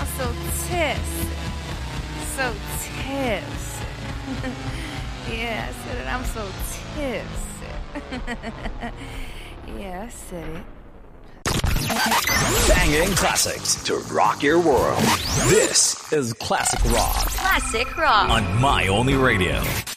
I'm so tipsy. So tipsy. Yeah, I said it. I'm so tipsy. Yeah, I said it. Banging classics to rock your world. This is Classic Rock. Classic Rock. On My Only Radio.